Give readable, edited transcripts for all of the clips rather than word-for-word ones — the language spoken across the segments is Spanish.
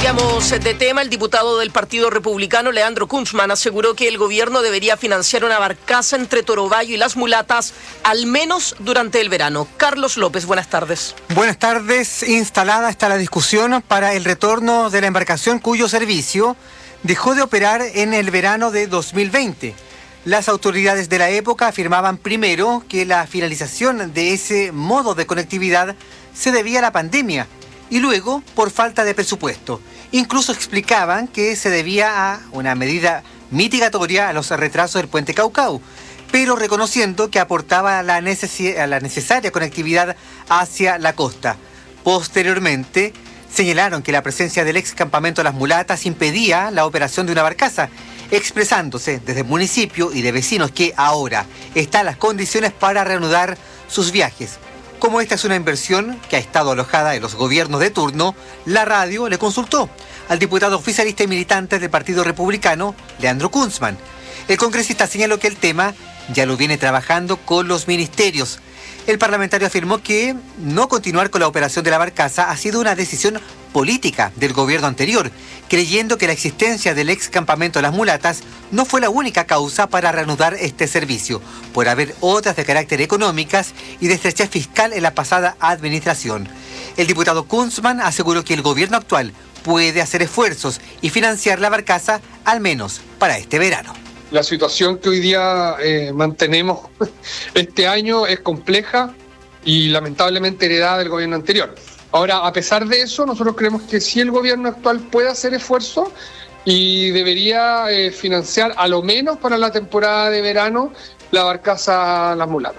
Cambiamos de tema. El diputado del Partido Republicano, Leandro Kunzman, aseguró que el gobierno debería financiar una barcaza entre Torobayo y Las Mulatas, al menos durante el verano. Carlos López, buenas tardes. Buenas tardes. Instalada está la discusión para el retorno de la embarcación cuyo servicio dejó de operar en el verano de 2020. Las autoridades de la época afirmaban primero que la finalización de ese modo de conectividad se debía a la pandemia y luego por falta de presupuesto. Incluso explicaban que se debía a una medida mitigatoria a los retrasos del puente Caucao, pero reconociendo que aportaba a la necesaria conectividad hacia la costa. Posteriormente, señalaron que la presencia del ex campamento Las Mulatas impedía la operación de una barcaza, expresándose desde el municipio y de vecinos que ahora están las condiciones para reanudar sus viajes. Como esta es una inversión que ha estado alojada en los gobiernos de turno, la radio le consultó al diputado oficialista y militante del Partido Republicano, Leandro Kunzman. El congresista señaló que el tema ya lo viene trabajando con los ministerios. El parlamentario afirmó que no continuar con la operación de la barcaza ha sido una decisión política del gobierno anterior, creyendo que la existencia del ex campamento Las Mulatas no fue la única causa para reanudar este servicio, por haber otras de carácter económicas y de estrechez fiscal en la pasada administración. El diputado Kunzman aseguró que el gobierno actual puede hacer esfuerzos y financiar la barcaza al menos para este verano. La situación que hoy día mantenemos este año es compleja y lamentablemente heredada del gobierno anterior. Ahora, a pesar de eso, nosotros creemos que sí el gobierno actual puede hacer esfuerzo y debería financiar a lo menos para la temporada de verano la barcaza Las Mulatas.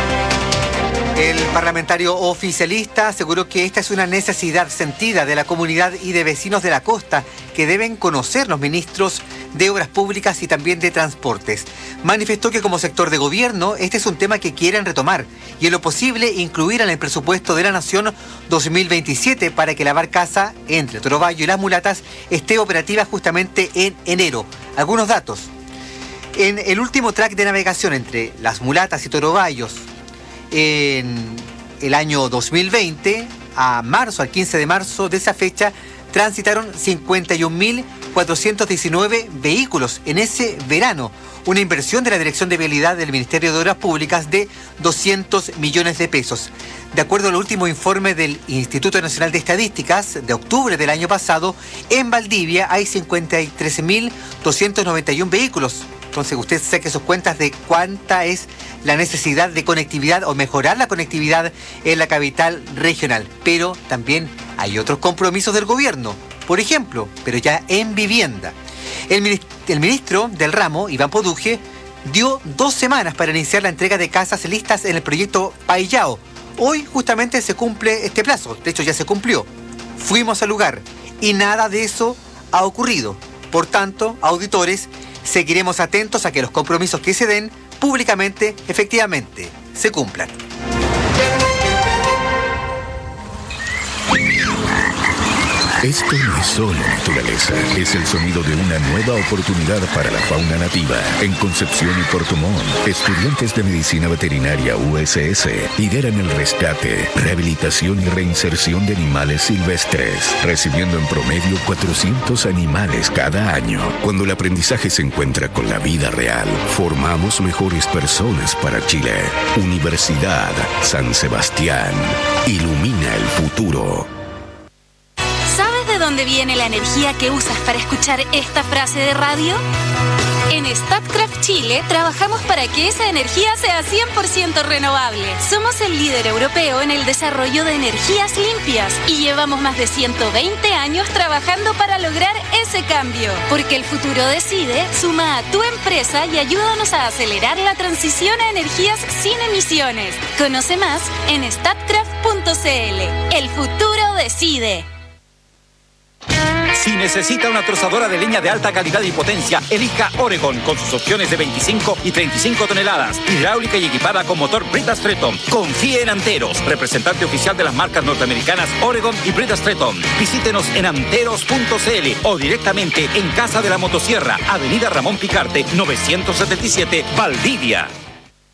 El parlamentario oficialista aseguró que esta es una necesidad sentida de la comunidad y de vecinos de la costa que deben conocer los ministros de Obras Públicas y también de Transportes. Manifestó que como sector de gobierno este es un tema que quieren retomar y en lo posible incluir en el presupuesto de la Nación 2027 para que la barcaza entre Torobayo y Las Mulatas esté operativa justamente en enero. Algunos datos. En el último track de navegación entre Las Mulatas y Torobayos, en el año 2020, a marzo, al 15 de marzo de esa fecha, transitaron 51.419 vehículos en ese verano, una inversión de la Dirección de Vialidad del Ministerio de Obras Públicas de 200 millones de pesos. De acuerdo al último informe del Instituto Nacional de Estadísticas de octubre del año pasado, en Valdivia hay 53.291 vehículos. Entonces usted saque sus cuentas de cuánta es la necesidad de conectividad o mejorar la conectividad en la capital regional. Pero también hay otros compromisos del gobierno, por ejemplo, pero ya en vivienda. El ministro del ramo, Iván Poduje, dio 2 semanas para iniciar la entrega de casas listas en el proyecto Paillao. Hoy justamente se cumple este plazo, de hecho ya se cumplió. Fuimos al lugar y nada de eso ha ocurrido. Por tanto, auditores, seguiremos atentos a que los compromisos que se den públicamente, efectivamente, se cumplan. Esto no es solo naturaleza, es el sonido de una nueva oportunidad para la fauna nativa. En Concepción y Puerto Montt, estudiantes de Medicina Veterinaria USS lideran el rescate, rehabilitación y reinserción de animales silvestres, recibiendo en promedio 400 animales cada año. Cuando el aprendizaje se encuentra con la vida real, formamos mejores personas para Chile. Universidad San Sebastián. Ilumina el futuro. ¿De dónde viene la energía que usas para escuchar esta frase de radio? En Statkraft Chile trabajamos para que esa energía sea 100% renovable. Somos el líder europeo en el desarrollo de energías limpias y llevamos más de 120 años trabajando para lograr ese cambio. Porque el futuro decide, suma a tu empresa y ayúdanos a acelerar la transición a energías sin emisiones. Conoce más en statkraft.cl. El futuro decide. Si necesita una trozadora de leña de alta calidad y potencia, elija Oregon con sus opciones de 25 y 35 toneladas, hidráulica y equipada con motor Brita Stretton. Confíe en Anteros, representante oficial de las marcas norteamericanas Oregon y Brita Stretton. Visítenos en anteros.cl o directamente en Casa de la Motosierra, Avenida Ramón Picarte, 977, Valdivia.